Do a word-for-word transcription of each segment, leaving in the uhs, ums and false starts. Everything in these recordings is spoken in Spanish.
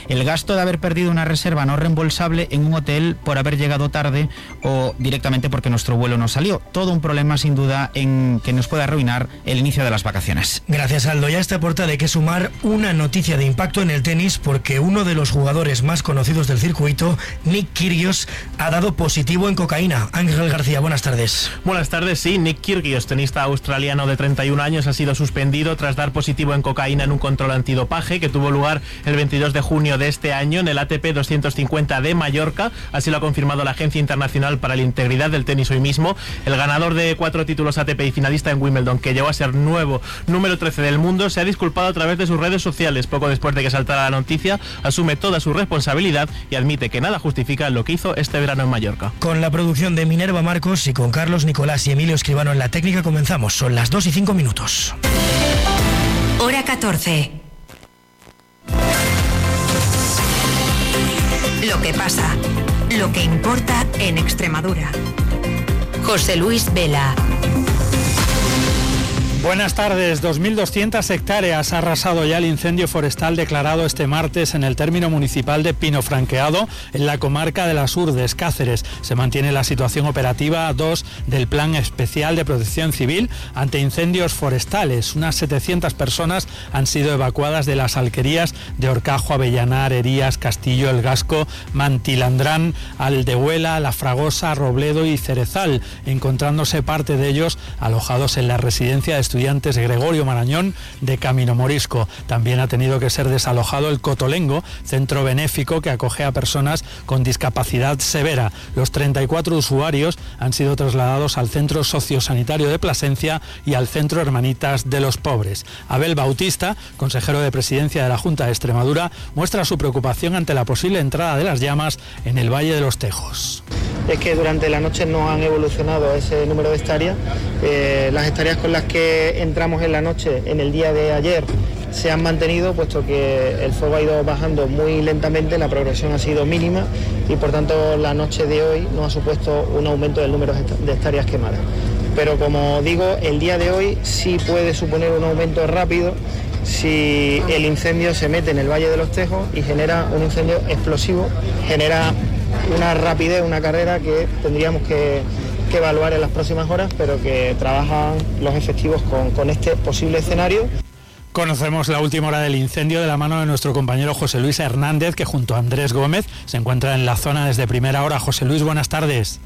el gasto de haber perdido una reserva no reembolsable en un hotel por haber llegado tarde o directamente porque nuestro vuelo no salió. Todo un problema sin duda en que nos puede arruinar el inicio de las vacaciones. Gracias, Aldo. Y a esta portada hay que sumar una noticia de impacto en el tenis, porque uno de los jugadores más conocidos del circuito, Nick Kyrgios, ha dado positivo en cocaína. Ángel García, buenas tardes. Buenas tardes, sí. Nick Kyrgios, tenista australiano de treinta y un años, ha sido suspendido tras dar positivo en cocaína en un control antidopaje que tuvo lugar el veintidós de junio de este año en el A T P doscientos cincuenta de Mallorca. Así lo ha confirmado la Agencia Internacional para la Integridad del Tenis hoy mismo. El ganador de cuatro títulos A T P y finalista en Wimbledon, que llegó a ser nuevo número trece del mundo, se ha disculpado a través de sus redes sociales. Poco después de que saltara la noticia, asume toda su responsabilidad y admite que nada justifica lo que hizo este verano en Mallorca. Con la producción de Minerva Marcos y con Carlos Nicolás y Emilio Escribano en la técnica comenzamos. Son las dos y cinco minutos. Hora catorce. Lo que pasa, lo que importa en Extremadura. José Luis Vela. Buenas tardes. dos mil doscientas hectáreas ha arrasado ya el incendio forestal declarado este martes en el término municipal de Pino Franqueado, en la comarca de las Urdes, Cáceres. Se mantiene la situación operativa dos del Plan Especial de Protección Civil ante incendios forestales. Unas setecientas personas han sido evacuadas de las alquerías de Horcajo, Avellanar, Herías, Castillo, El Gasco, Mantilandrán, Aldehuela, La Fragosa, Robledo y Cerezal, encontrándose parte de ellos alojados en la residencia de estudiantes Gregorio Marañón de Camino Morisco. También ha tenido que ser desalojado el Cotolengo, centro benéfico que acoge a personas con discapacidad severa. Los treinta y cuatro usuarios han sido trasladados al Centro Sociosanitario de Plasencia y al Centro Hermanitas de los Pobres. Abel Bautista, consejero de Presidencia de la Junta de Extremadura, muestra su preocupación ante la posible entrada de las llamas en el Valle de los Tejos. Es que durante la noche no han evolucionado ese número de hectáreas. Eh, las hectáreas con las que entramos en la noche en el día de ayer se han mantenido, puesto que el fuego ha ido bajando muy lentamente, la progresión ha sido mínima y por tanto la noche de hoy no ha supuesto un aumento del número de hectáreas quemadas. Pero como digo, el día de hoy sí puede suponer un aumento rápido si el incendio se mete en el Valle de los Tejos y genera un incendio explosivo, genera una rapidez, una carrera que tendríamos que, que evaluar en las próximas horas, pero que trabajan los efectivos con, con este posible escenario. Conocemos la última hora del incendio de la mano de nuestro compañero José Luis Hernández, que junto a Andrés Gómez se encuentra en la zona desde primera hora. José Luis, buenas tardes.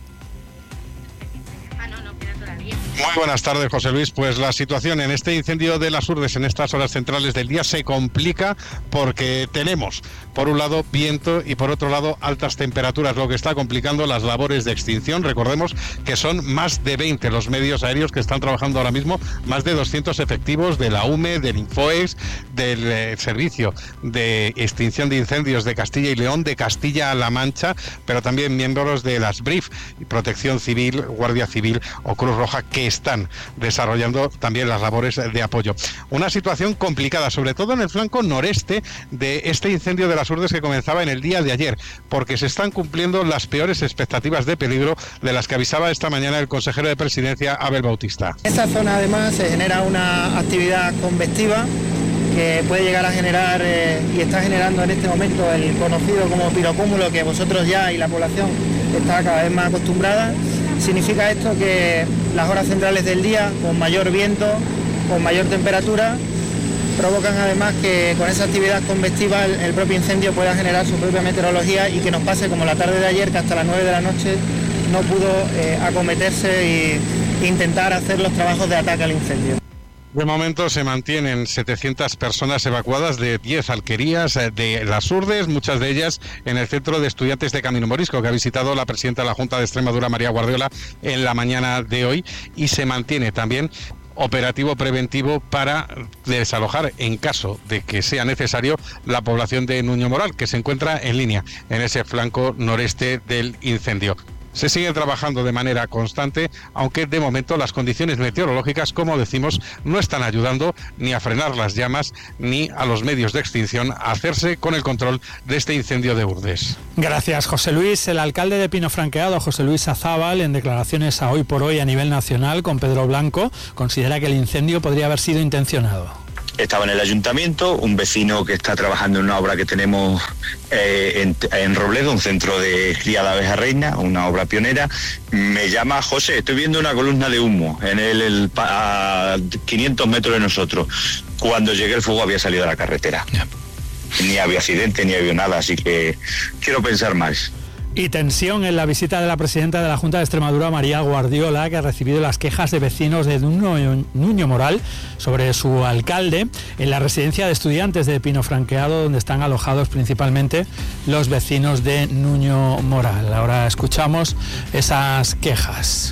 Muy buenas tardes, José Luis. Pues la situación en este incendio de las Urdes en estas horas centrales del día se complica porque tenemos, por un lado, viento y por otro lado, altas temperaturas, lo que está complicando las labores de extinción. Recordemos que son más de veinte los medios aéreos que están trabajando ahora mismo, más de doscientos efectivos de la U M E, del Infoex, del eh, Servicio de Extinción de Incendios de Castilla y León, de Castilla-La Mancha, pero también miembros de las B R I F, Protección Civil, Guardia Civil o Cruz Roja, que están desarrollando también las labores de apoyo. Una situación complicada, sobre todo en el flanco noreste de este incendio de las Urdes que comenzaba en el día de ayer, porque se están cumpliendo las peores expectativas de peligro de las que avisaba esta mañana el consejero de Presidencia, Abel Bautista. En esta zona además se genera una actividad convectiva que puede llegar a generar eh, y está generando en este momento el conocido como pirocúmulo, que vosotros ya y la población está cada vez más acostumbrada. Significa esto que las horas centrales del día, con mayor viento, con mayor temperatura, provocan además que con esa actividad convectiva el, el propio incendio pueda generar su propia meteorología y que nos pase como la tarde de ayer, que hasta las nueve de la noche no pudo eh, acometerse e intentar hacer los trabajos de ataque al incendio. De momento se mantienen setecientas personas evacuadas de diez alquerías de las Urdes, muchas de ellas en el Centro de Estudiantes de Camino Morisco, que ha visitado la presidenta de la Junta de Extremadura, María Guardiola, en la mañana de hoy, y se mantiene también operativo preventivo para desalojar, en caso de que sea necesario, la población de Nuño Moral, que se encuentra en línea en ese flanco noreste del incendio. Se sigue trabajando de manera constante, aunque de momento las condiciones meteorológicas, como decimos, no están ayudando ni a frenar las llamas ni a los medios de extinción a hacerse con el control de este incendio de Urdes. Gracias, José Luis. El alcalde de Pino Franqueado, José Luis Azábal, en declaraciones a Hoy por Hoy a nivel nacional con Pedro Blanco, considera que el incendio podría haber sido intencionado. estaba en el ayuntamiento, un vecino que está trabajando en una obra que tenemos eh, en, en Robledo, un centro de cría de abeja reina, una obra pionera, me llama: José, estoy viendo una columna de humo en el, el a quinientos metros de nosotros. Cuando llegué el fuego había salido de la carretera. Yeah. Ni había accidente, ni había nada, así que quiero pensar más. Y tensión en la visita de la presidenta de la Junta de Extremadura, María Guardiola, que ha recibido las quejas de vecinos de Nuño Moral sobre su alcalde en la residencia de estudiantes de Pino Franqueado, donde están alojados principalmente los vecinos de Nuño Moral. Ahora escuchamos esas quejas.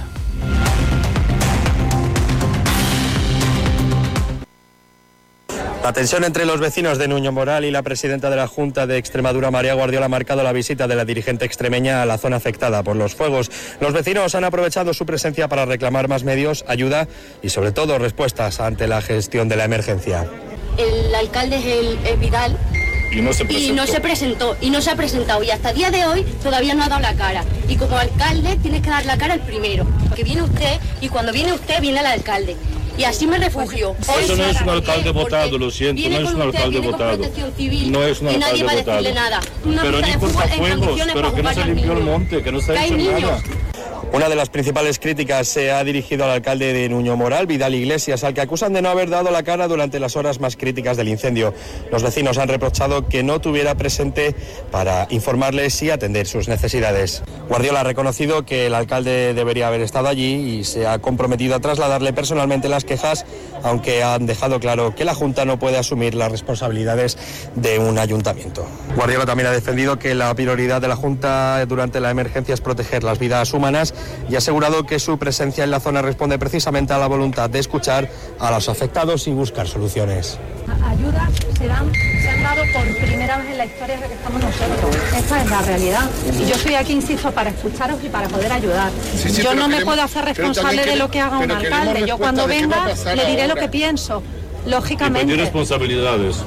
La tensión entre los vecinos de Nuño Moral y la presidenta de la Junta de Extremadura, María Guardiola, ha marcado la visita de la dirigente extremeña a la zona afectada por los fuegos. Los vecinos han aprovechado su presencia para reclamar más medios, ayuda y sobre todo respuestas ante la gestión de la emergencia. El alcalde es el es Vidal. Y no, se y no se presentó, y no se ha presentado, y hasta el día de hoy todavía no ha dado la cara. Y como alcalde tiene que dar la cara el primero, porque viene usted, y cuando viene usted viene el alcalde. Y así me refugio. Hoy eso no es un alcalde votado, lo siento, no es un alcalde votado. No es un alcalde votado. Y nadie va a decirle nada. Pero ni cortafuegos, pero que no se limpió el monte, que no se ha hecho nada. Una de las principales críticas se ha dirigido al alcalde de Nuño Moral, Vidal Iglesias, al que acusan de no haber dado la cara durante las horas más críticas del incendio. Los vecinos han reprochado que no tuviera presente para informarles y atender sus necesidades. Guardiola ha reconocido que el alcalde debería haber estado allí y se ha comprometido a trasladarle personalmente las quejas, aunque han dejado claro que la Junta no puede asumir las responsabilidades de un ayuntamiento. Guardiola también ha defendido que la prioridad de la Junta durante la emergencia es proteger las vidas humanas y ha asegurado que su presencia en la zona responde precisamente a la voluntad de escuchar a los afectados y buscar soluciones. Ayudas se, dan, se han dado por primera vez en la historia de que estamos nosotros. Esta es la realidad. Y yo estoy aquí, insisto, para escucharos y para poder ayudar. Sí, sí, yo no me puedo hacer responsable de lo que haga un alcalde. Yo cuando venga le diré ahora lo que pienso, lógicamente. Y responsabilidades.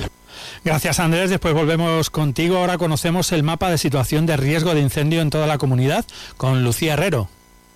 Gracias, Andrés. Después volvemos contigo. Ahora conocemos el mapa de situación de riesgo de incendio en toda la comunidad con Lucía Herrero.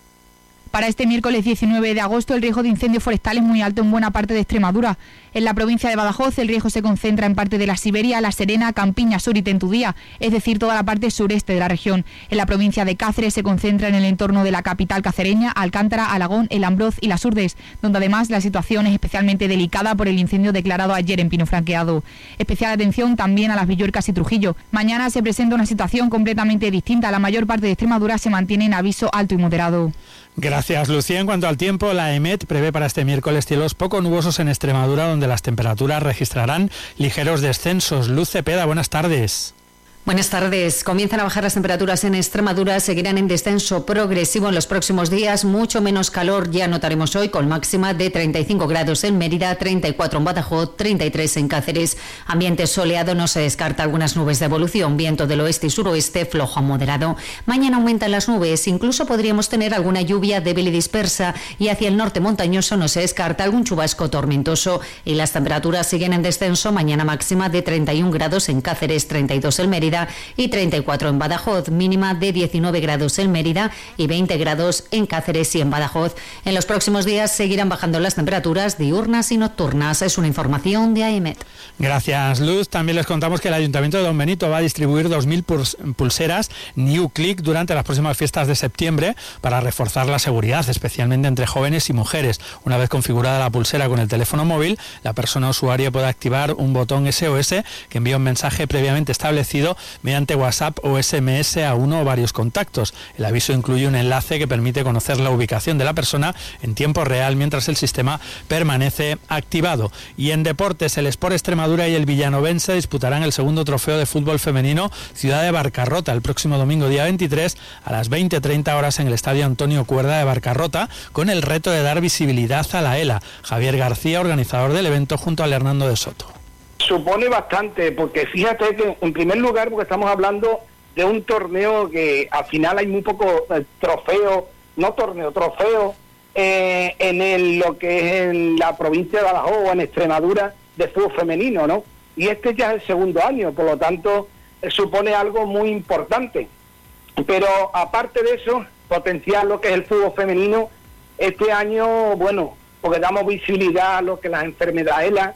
Para este miércoles diecinueve de agosto, el riesgo de incendio forestal es muy alto en buena parte de Extremadura. En la provincia de Badajoz, el riesgo se concentra en parte de la Siberia, La Serena, Campiña Sur y Tentudía, es decir, toda la parte sureste de la región. En la provincia de Cáceres se concentra en el entorno de la capital cacereña, Alcántara, Alagón, El Ambroz y Las Urdes, donde además la situación es especialmente delicada por el incendio declarado ayer en Pino Franqueado. Especial atención también a las Villuercas y Trujillo. Mañana se presenta una situación completamente distinta. La mayor parte de Extremadura se mantiene en aviso alto y moderado. Gracias, Lucía. En cuanto al tiempo, la EMET prevé para este miércoles cielos poco nubosos en Extremadura, donde las temperaturas registrarán ligeros descensos. Luz Cepeda, buenas tardes. Buenas tardes. Comienzan a bajar las temperaturas en Extremadura, seguirán en descenso progresivo en los próximos días. Mucho menos calor ya notaremos hoy, con máxima de treinta y cinco grados en Mérida, treinta y cuatro en Badajoz, treinta y tres en Cáceres. Ambiente soleado, no se descarta algunas nubes de evolución, viento del oeste y suroeste flojo a moderado. Mañana aumentan las nubes, incluso podríamos tener alguna lluvia débil y dispersa, y hacia el norte montañoso no se descarta algún chubasco tormentoso. Y las temperaturas siguen en descenso, mañana máxima de treinta y un grados en Cáceres, treinta y dos en Mérida y treinta y cuatro en Badajoz, mínima de diecinueve grados en Mérida y veinte grados en Cáceres y en Badajoz. En los próximos días seguirán bajando las temperaturas diurnas y nocturnas. Es una información de AEMET. Gracias, Luz. También les contamos que el Ayuntamiento de Don Benito va a distribuir dos mil pulseras New Click durante las próximas fiestas de septiembre para reforzar la seguridad, especialmente entre jóvenes y mujeres. Una vez configurada la pulsera con el teléfono móvil, la persona usuaria puede activar un botón S O S que envía un mensaje previamente establecido mediante WhatsApp o S M S a uno o varios contactos. El aviso incluye un enlace que permite conocer la ubicación de la persona en tiempo real mientras el sistema permanece activado. Y en deportes, el Sport Extremadura y el Villanovense disputarán el segundo trofeo de fútbol femenino Ciudad de Barcarrota el próximo domingo día veintitrés a las veinte treinta horas en el Estadio Antonio Cuerda de Barcarrota, con el reto de dar visibilidad a la ELA. Javier García, organizador del evento, junto al Hernando de Soto. Supone bastante, porque fíjate que en primer lugar, porque estamos hablando de un torneo que al final hay muy poco eh, trofeo, no torneo, trofeo eh, en el, lo que es en la provincia de Badajoz o en Extremadura de fútbol femenino, ¿no? Y este ya es el segundo año, por lo tanto eh, supone algo muy importante. Pero aparte de eso, potenciar lo que es el fútbol femenino, este año, bueno, porque damos visibilidad a lo que las enfermedades,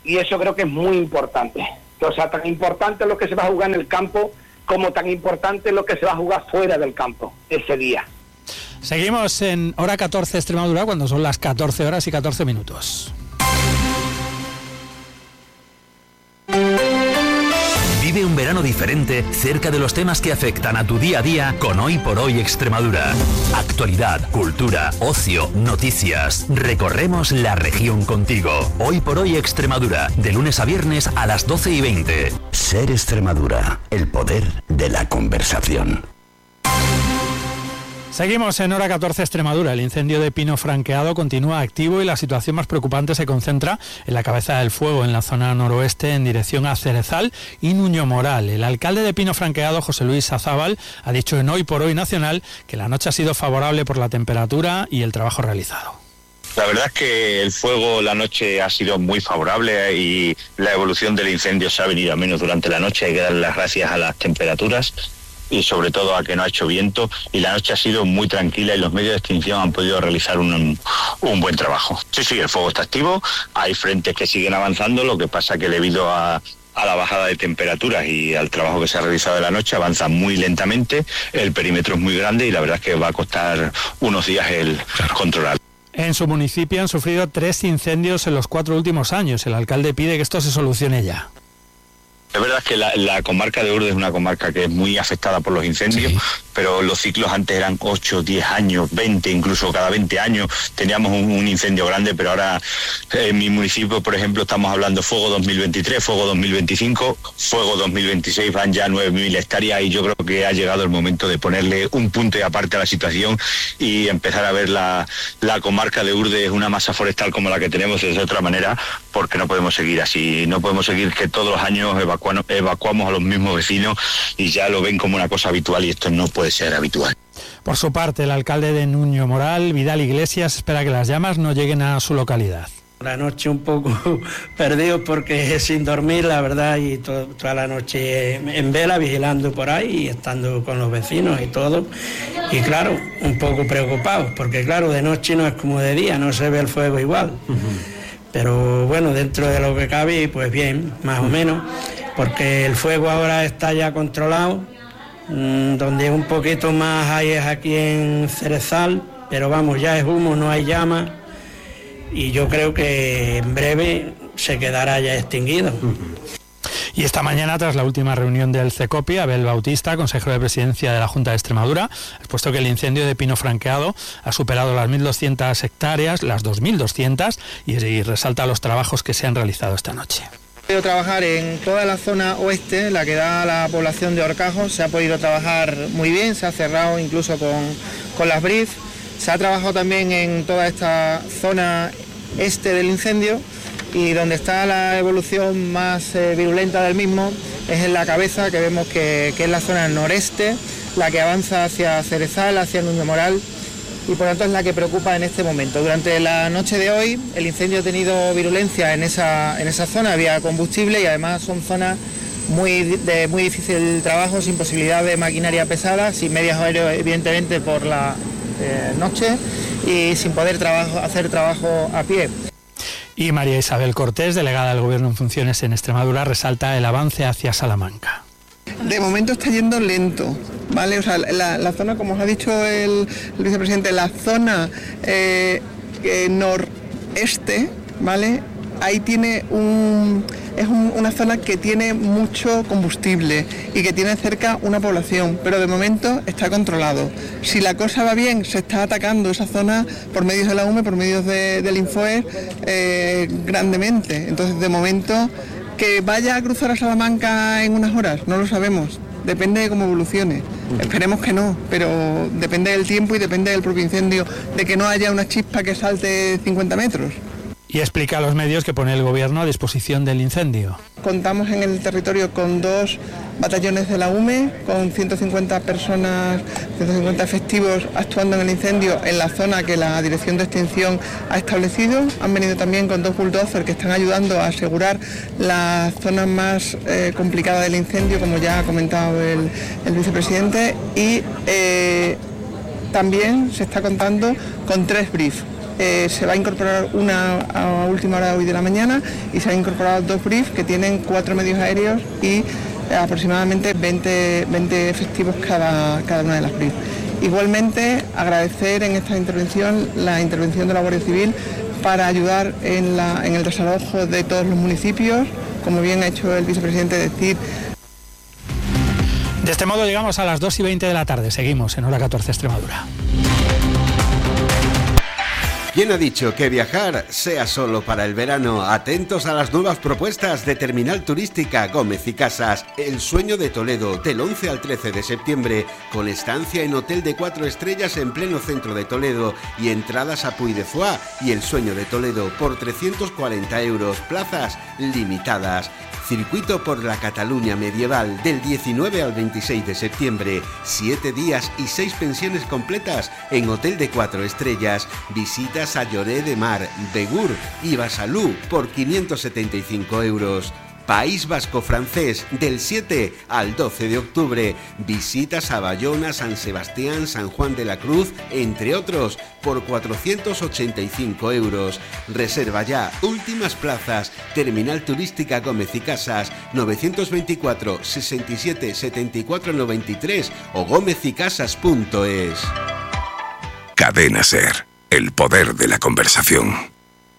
y eso creo que es muy importante. O sea, tan importante es lo que se va a jugar en el campo como tan importante es lo que se va a jugar fuera del campo ese día. Seguimos en hora catorce Extremadura cuando son las catorce horas y catorce minutos. Vive un verano diferente cerca de los temas que afectan a tu día a día con Hoy por Hoy Extremadura. Actualidad, cultura, ocio, noticias. Recorremos la región contigo. Hoy por Hoy Extremadura, de lunes a viernes a las doce y veinte. Ser Extremadura, el poder de la conversación. Seguimos en hora catorce Extremadura. El incendio de Pino Franqueado continúa activo y la situación más preocupante se concentra en la cabeza del fuego en la zona noroeste en dirección a Cerezal y Nuño Moral. El alcalde de Pino Franqueado, José Luis Azábal, ha dicho en Hoy por Hoy Nacional que la noche ha sido favorable por la temperatura y el trabajo realizado. La verdad es que el fuego la noche ha sido muy favorable y la evolución del incendio se ha venido a menos durante la noche. Hay que dar las gracias a las temperaturas y sobre todo a que no ha hecho viento, y la noche ha sido muy tranquila y los medios de extinción han podido realizar un, un buen trabajo. Sí, sí, el fuego está activo, hay frentes que siguen avanzando, lo que pasa que debido a, a la bajada de temperaturas y al trabajo que se ha realizado en la noche avanza muy lentamente, el perímetro es muy grande y la verdad es que va a costar unos días el controlar. En su municipio han sufrido tres incendios en los cuatro últimos años. El alcalde pide que esto se solucione ya. Es verdad que la, la comarca de Urdes es una comarca que es muy afectada por los incendios, sí, pero los ciclos antes eran ocho, diez años, veinte, incluso cada veinte años teníamos un, un incendio grande, pero ahora eh, en mi municipio, por ejemplo, estamos hablando fuego dos mil veintitrés, fuego dos mil veinticinco, fuego dos mil veintiséis, van ya nueve mil hectáreas y yo creo que ha llegado el momento de ponerle un punto y aparte a la situación y empezar a ver la, la comarca de Urdes, una masa forestal como la que tenemos, de otra manera, porque no podemos seguir así, no podemos seguir que todos los años evacuamos evacuamos a los mismos vecinos y ya lo ven como una cosa habitual y esto no puede ser habitual. Por su parte, el alcalde de Nuño Moral, Vidal Iglesias, espera que las llamas no lleguen a su localidad. La noche un poco perdido porque sin dormir, la verdad, y to- toda la noche en vela, vigilando por ahí y estando con los vecinos y todo. Y claro, un poco preocupados, porque claro, de noche no es como de día, no se ve el fuego igual. Uh-huh. Pero bueno, dentro de lo que cabe, pues bien, más o menos, porque el fuego ahora está ya controlado, mmm, donde un poquito más hay es aquí en Cerezal, pero vamos, ya es humo, no hay llama, y yo creo que en breve se quedará ya extinguido. Y esta mañana, tras la última reunión del CECOPI, Abel Bautista, consejero de presidencia de la Junta de Extremadura, ha expuesto que el incendio de Pino Franqueado ha superado las mil doscientas hectáreas, las dos mil doscientas, y, y resalta los trabajos que se han realizado esta noche. Se ha podido trabajar en toda la zona oeste, la que da a la población de Horcajo, se ha podido trabajar muy bien, se ha cerrado incluso con, con las brief, se ha trabajado también en toda esta zona este del incendio, y donde está la evolución más eh, virulenta del mismo es en la cabeza, que vemos que, que es la zona noreste, la que avanza hacia Cerezal, hacia Nuño Moral, y por lo tanto es la que preocupa en este momento. Durante la noche de hoy el incendio ha tenido virulencia en esa, en esa zona, había combustible y además son zonas muy, de muy difícil trabajo, sin posibilidad de maquinaria pesada, sin medios aéreos evidentemente por la eh, noche y sin poder trabajo, hacer trabajo a pie. Y María Isabel Cortés, delegada del Gobierno en funciones en Extremadura, resalta el avance hacia Salamanca. De momento está yendo lento, ¿vale? O sea, la, la zona, como os ha dicho el, el vicepresidente, la zona eh, eh, noreste, ¿vale? Ahí tiene un... es un, una zona que tiene mucho combustible y que tiene cerca una población, pero de momento está controlado. Si la cosa va bien, se está atacando esa zona por medios de la U M E, por medios de, del Infoer, eh, grandemente. Entonces, de momento, que vaya a cruzar a Salamanca en unas horas, no lo sabemos. Depende de cómo evolucione. Esperemos que no, pero depende del tiempo y depende del propio incendio, de que no haya una chispa que salte cincuenta metros. Y explica a los medios que pone el Gobierno a disposición del incendio. Contamos en el territorio con dos batallones de la U M E, con ciento cincuenta personas, ciento cincuenta efectivos actuando en el incendio en la zona que la Dirección de Extinción ha establecido. Han venido también con dos bulldozers que están ayudando a asegurar las zonas más eh, complicadas del incendio, como ya ha comentado el, el vicepresidente. Y eh, también se está contando con tres briefs. eh, se va a incorporar una a última hora de hoy de la mañana y se han incorporado dos briefs que tienen cuatro medios aéreos y eh, aproximadamente veinte, veinte efectivos cada, cada una de las briefs. Igualmente, agradecer en esta intervención la intervención de la Guardia Civil para ayudar en, la, en el desalojo de todos los municipios, como bien ha hecho el vicepresidente decir. De este modo llegamos a las dos y veinte de la tarde. Seguimos en Hora catorce Extremadura. ¿Quién ha dicho que viajar sea solo para el verano? Atentos a las nuevas propuestas de Terminal Turística Gómez y Casas. El sueño de Toledo, del once al trece de septiembre, con estancia en hotel de cuatro estrellas en pleno centro de Toledo y entradas a Puy de Foix. Y el sueño de Toledo por trescientos cuarenta euros, plazas limitadas. Circuito por la Cataluña medieval del diecinueve al veintiséis de septiembre. Siete días y seis pensiones completas en hotel de cuatro estrellas. Visitas a Lloret de Mar, Begur y Basalú por quinientos setenta y cinco euros. País Vasco francés del siete al doce de octubre. Visitas a Bayona, San Sebastián, San Juan de la Cruz, entre otros, por cuatrocientos ochenta y cinco euros. Reserva ya, últimas plazas. Terminal Turística Gómez y Casas, novecientos veinticuatro, sesenta y siete, setenta y cuatro, noventa y tres o gómez y casas punto es. Cadena SER, el poder de la conversación.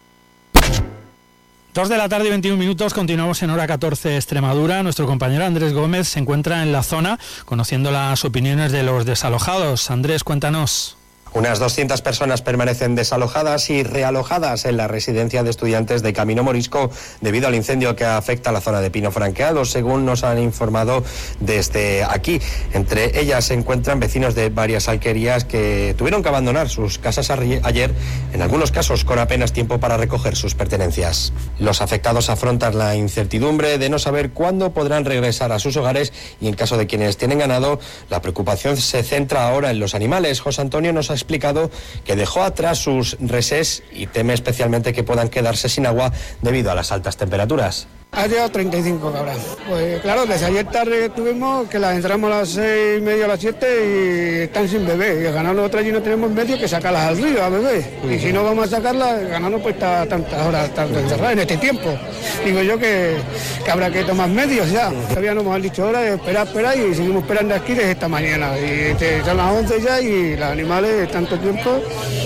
dos de la tarde y veintiún minutos, continuamos en Hora catorce Extremadura. Nuestro compañero Andrés Gómez se encuentra en la zona conociendo las opiniones de los desalojados. Andrés, cuéntanos. Unas doscientas personas permanecen desalojadas y realojadas en la residencia de estudiantes de Camino Morisco debido al incendio que afecta a la zona de Pino Franqueado, según nos han informado desde aquí. Entre ellas se encuentran vecinos de varias alquerías que tuvieron que abandonar sus casas ayer, en algunos casos con apenas tiempo para recoger sus pertenencias. Los afectados afrontan la incertidumbre de no saber cuándo podrán regresar a sus hogares y en caso de quienes tienen ganado, la preocupación se centra ahora en los animales. José Antonio nos ha explicado que dejó atrás sus reses y teme especialmente que puedan quedarse sin agua debido a las altas temperaturas. Ha llegado treinta y cinco cabras. Pues claro, desde ayer tarde tuvimos que las entramos a las seis y media, a las siete y están sin beber. Y el ganado nosotros allí no tenemos medio que sacarlas al río a beber. Y si no vamos a sacarlas, el ganado no puede estar tantas horas tanto encerrado en este tiempo. Digo yo que, que habrá que tomar medios ya. Todavía no nos han dicho ahora, esperar, esperar y seguimos esperando aquí desde esta mañana. Y este, son las once ya y los animales tanto tiempo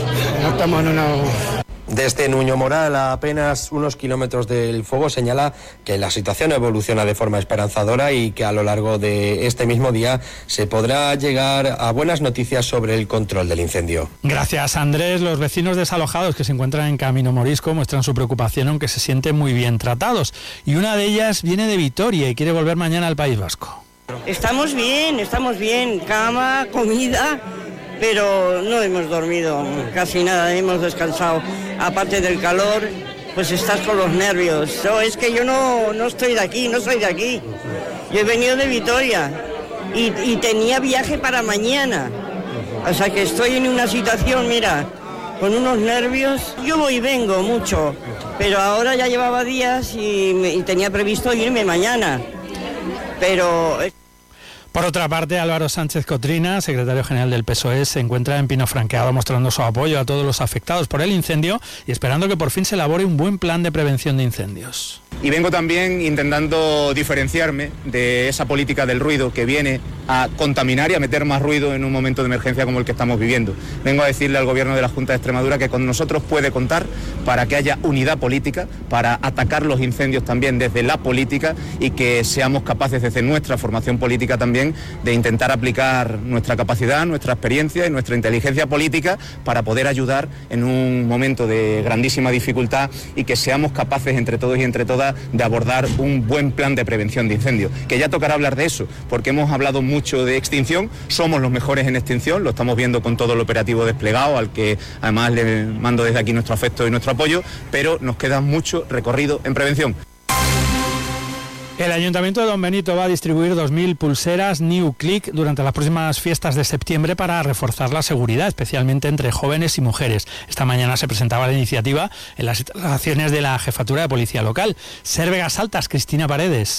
no estamos en una... Desde Nuño Moral, a apenas unos kilómetros del fuego, señala que la situación evoluciona de forma esperanzadora y que a lo largo de este mismo día se podrá llegar a buenas noticias sobre el control del incendio. Gracias, Andrés. Los vecinos desalojados que se encuentran en Camino Morisco muestran su preocupación, aunque se sienten muy bien tratados. Y una de ellas viene de Vitoria y quiere volver mañana al País Vasco. Estamos bien, estamos bien. Cama, comida... pero no hemos dormido casi nada, hemos descansado. Aparte del calor, pues estás con los nervios. No, es que yo no, no estoy de aquí, no soy de aquí. Yo he venido de Vitoria y, y tenía viaje para mañana. O sea que estoy en una situación, mira, con unos nervios. Yo voy y vengo mucho, pero ahora ya llevaba días y, me, y tenía previsto irme mañana. Pero... Por otra parte, Álvaro Sánchez Cotrina, secretario general del P S O E, se encuentra en Pino Franqueado mostrando su apoyo a todos los afectados por el incendio y esperando que por fin se elabore un buen plan de prevención de incendios. Y vengo también intentando diferenciarme de esa política del ruido que viene a contaminar y a meter más ruido en un momento de emergencia como el que estamos viviendo. Vengo a decirle al Gobierno de la Junta de Extremadura que con nosotros puede contar para que haya unidad política, para atacar los incendios también desde la política y que seamos capaces desde nuestra formación política también de intentar aplicar nuestra capacidad, nuestra experiencia y nuestra inteligencia política para poder ayudar en un momento de grandísima dificultad y que seamos capaces entre todos y entre todas de abordar un buen plan de prevención de incendios, que ya tocará hablar de eso, porque hemos hablado mucho de extinción, somos los mejores en extinción, lo estamos viendo con todo el operativo desplegado, al que además le mando desde aquí nuestro afecto y nuestro apoyo, pero nos queda mucho recorrido en prevención. El Ayuntamiento de Don Benito va a distribuir dos mil pulseras New Click durante las próximas fiestas de septiembre para reforzar la seguridad, especialmente entre jóvenes y mujeres. Esta mañana se presentaba la iniciativa en las instalaciones de la Jefatura de Policía Local. Ser Vegas Altas, Cristina Paredes.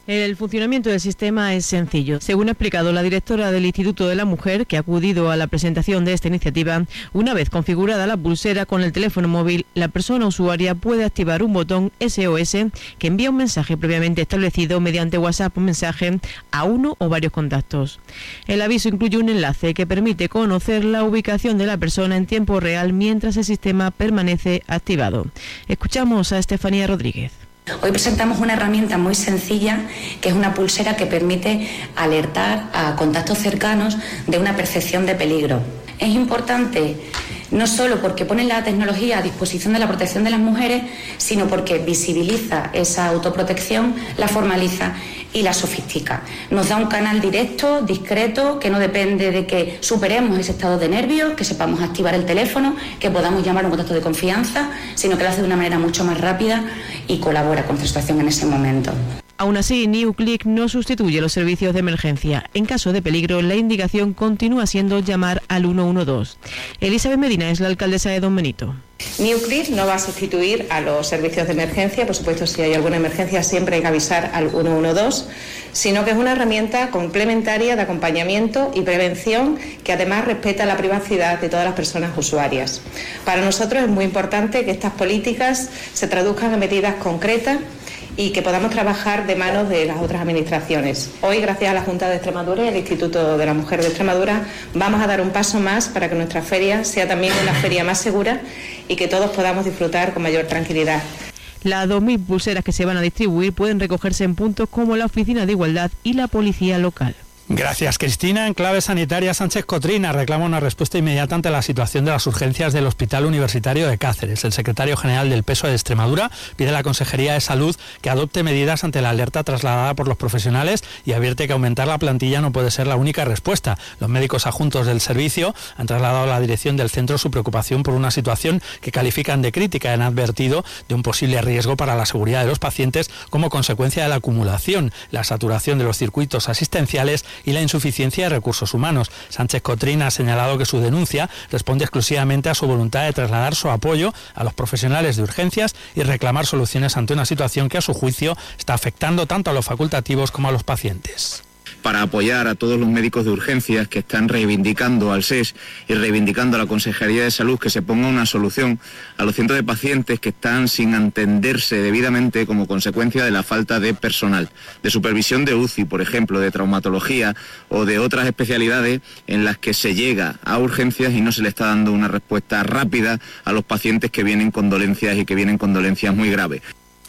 El funcionamiento del sistema es sencillo. Según ha explicado la directora del Instituto de la Mujer, que ha acudido a la presentación de esta iniciativa, una vez configurada la pulsera con el teléfono móvil, la persona usuaria puede activar un botón S O S que envía un mensaje previamente establecido mediante WhatsApp o mensaje a uno o varios contactos. El aviso incluye un enlace que permite conocer la ubicación de la persona en tiempo real mientras el sistema permanece activado. Escuchamos a Estefanía Rodríguez. Hoy presentamos una herramienta muy sencilla, que es una pulsera que permite alertar a contactos cercanos de una percepción de peligro. Es importante no solo porque pone la tecnología a disposición de la protección de las mujeres, sino porque visibiliza esa autoprotección, la formaliza y la sofistica. Nos da un canal directo, discreto, que no depende de que superemos ese estado de nervios, que sepamos activar el teléfono, que podamos llamar a un contacto de confianza, sino que lo hace de una manera mucho más rápida y colabora con nuestra situación en ese momento. Aún así, NewClick no sustituye los servicios de emergencia. En caso de peligro, la indicación continúa siendo llamar al uno uno dos. Elizabeth Medina es la alcaldesa de Don Benito. NewClick no va a sustituir a los servicios de emergencia, por supuesto si hay alguna emergencia siempre hay que avisar al uno uno dos, sino que es una herramienta complementaria de acompañamiento y prevención que además respeta la privacidad de todas las personas usuarias. Para nosotros es muy importante que estas políticas se traduzcan en medidas concretas y que podamos trabajar de manos de las otras administraciones. Hoy, gracias a la Junta de Extremadura y al Instituto de la Mujer de Extremadura, vamos a dar un paso más para que nuestra feria sea también una feria más segura y que todos podamos disfrutar con mayor tranquilidad. Las dos mil pulseras que se van a distribuir pueden recogerse en puntos como la Oficina de Igualdad y la Policía Local. Gracias, Cristina. En clave sanitaria, Sánchez Cotrina reclama una respuesta inmediata ante la situación de las urgencias del Hospital Universitario de Cáceres. El secretario general del P S O E de Extremadura pide a la Consejería de Salud que adopte medidas ante la alerta trasladada por los profesionales y advierte que aumentar la plantilla no puede ser la única respuesta. Los médicos adjuntos del servicio han trasladado a la dirección del centro su preocupación por una situación que califican de crítica y han advertido de un posible riesgo para la seguridad de los pacientes como consecuencia de la acumulación, la saturación de los circuitos asistenciales y la insuficiencia de recursos humanos. Sánchez Cotrina ha señalado que su denuncia responde exclusivamente a su voluntad de trasladar su apoyo a los profesionales de urgencias y reclamar soluciones ante una situación que a su juicio está afectando tanto a los facultativos como a los pacientes. Para apoyar a todos los médicos de urgencias que están reivindicando al S E S y reivindicando a la Consejería de Salud que se ponga una solución a los cientos de pacientes que están sin atenderse debidamente como consecuencia de la falta de personal, de supervisión de U C I, por ejemplo, de traumatología o de otras especialidades en las que se llega a urgencias y no se le está dando una respuesta rápida a los pacientes que vienen con dolencias y que vienen con dolencias muy graves.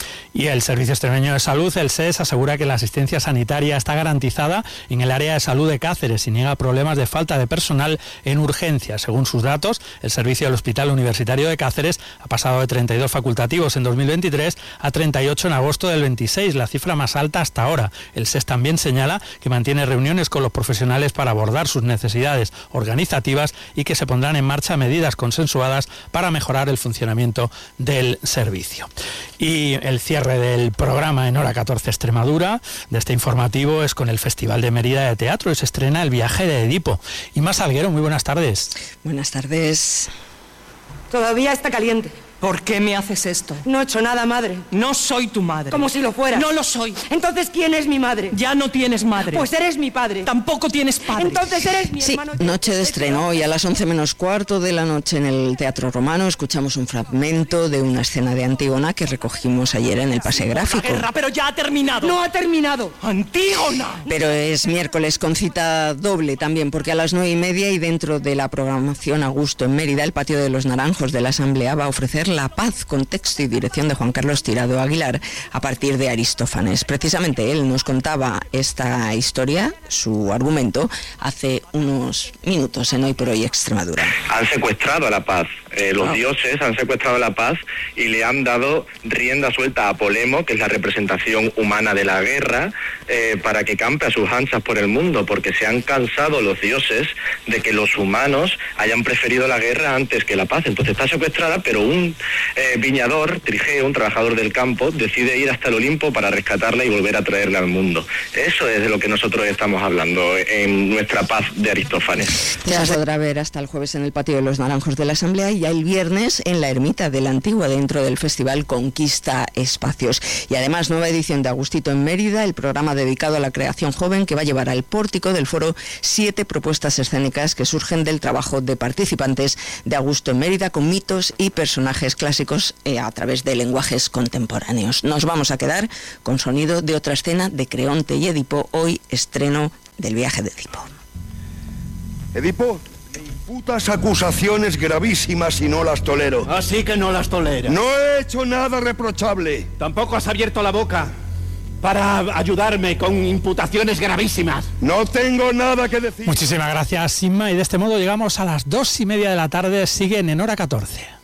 Y el Servicio Extremeño de Salud, el S E S, asegura que la asistencia sanitaria está garantizada en el área de salud de Cáceres y niega problemas de falta de personal en urgencias. Según sus datos, el servicio del Hospital Universitario de Cáceres ha pasado de treinta y dos facultativos en dos mil veintitrés a treinta y ocho en agosto del veintiséis, la cifra más alta hasta ahora. El S E S también señala que mantiene reuniones con los profesionales para abordar sus necesidades organizativas y que se pondrán en marcha medidas consensuadas para mejorar el funcionamiento del servicio. Y el cierre del programa en Hora catorce Extremadura, de este informativo, es con el Festival de Mérida de Teatro y se estrena El viaje de Edipo. Inma Salguero, muy buenas tardes. Buenas tardes. Todavía está caliente. ¿Por qué me haces esto? No he hecho nada, madre. No soy tu madre. Como si lo fuera. No lo soy. Entonces, ¿quién es mi madre? Ya no tienes madre. Pues eres mi padre. Tampoco tienes padre. Entonces eres mi sí, hermano. Noche de estreno hoy a las once menos cuarto de la noche en el Teatro Romano. Escuchamos un fragmento de una escena de Antígona que recogimos ayer en el pase gráfico. La guerra, pero ya ha terminado. No ha terminado. Antígona. Pero es miércoles con cita doble también, porque a las nueve y media y dentro de la programación a gusto en Mérida, el Patio de los Naranjos de la Asamblea va a ofrecer La Paz, con texto y dirección de Juan Carlos Tirado Aguilar, a partir de Aristófanes. Precisamente él nos contaba esta historia, su argumento, hace unos minutos en Hoy por Hoy Extremadura. Han secuestrado a la paz, eh, los oh. dioses han secuestrado a la paz y le han dado rienda suelta a Polemo, que es la representación humana de la guerra, eh, para que campe a sus anchas por el mundo, porque se han cansado los dioses de que los humanos hayan preferido la guerra antes que la paz. Entonces está secuestrada, pero un eh, viñador, Trigeo, un trabajador del campo, decide ir hasta el Olimpo para rescatarla y volver a traerla al mundo. Eso es de lo que nosotros estamos hablando en nuestra paz de Aristófanes. Ya se podrá ver hasta el jueves en el Patio de los Naranjos de la Asamblea y ya el viernes en la Ermita de la Antigua, dentro del Festival Conquista Espacios. Y además, nueva edición de Agustito en Mérida, el programa dedicado a la creación joven, que va a llevar al pórtico del foro siete propuestas escénicas que surgen del trabajo de participantes de Augusto en Mérida, con mitos y personajes clásicos eh, a través de lenguajes contemporáneos. Nos vamos a quedar con sonido de otra escena de Creonte y Edipo, hoy estreno del viaje de Edipo. Edipo, me imputas acusaciones gravísimas y no las tolero. Así que no las tolera. No he hecho nada reprochable. Tampoco has abierto la boca para ayudarme con imputaciones gravísimas. No tengo nada que decir. Muchísimas gracias, Inma, y de este modo llegamos a las dos y media de la tarde. Siguen en Hora catorce.